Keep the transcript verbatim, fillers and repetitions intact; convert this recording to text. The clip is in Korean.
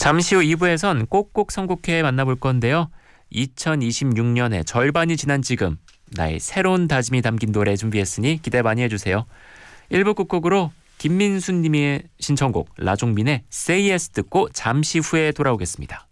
잠시 후 이 부에선 꼭꼭 선곡해 만나볼 건데요. 이천이십육 년의 절반이 지난 지금 나의 새로운 다짐이 담긴 노래 준비했으니 기대 많이 해주세요. 일 부 끝곡으로 김민수님의 신청곡 라종민의 Say Yes 듣고 잠시 후에 돌아오겠습니다.